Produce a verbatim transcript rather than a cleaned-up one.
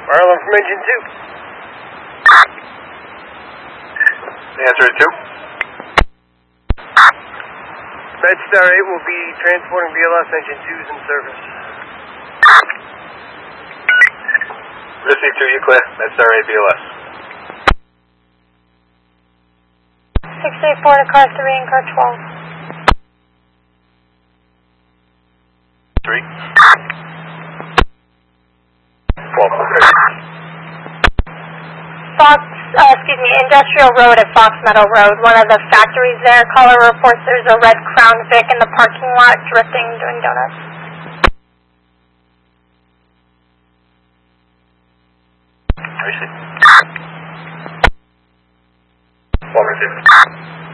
Marlin from engine two. Answer two. MedStar eight will be transporting V L S engine two is in service. Receive two, you clear. MedStar eight V L S. six eight four to car three and car twelve. three. twelve. Fox, uh, excuse me, Industrial Road at Fox Meadow Road, one of the factories there. Caller reports there's a red Crown Vic in the parking lot drifting, doing donuts. Receive. twelve, receive.